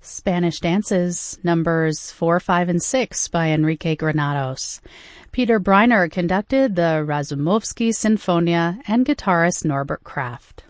Spanish Dances, numbers 4, 5, and 6 by Enrique Granados. Peter Breiner conducted the Razumovsky Sinfonia and guitarist Norbert Kraft.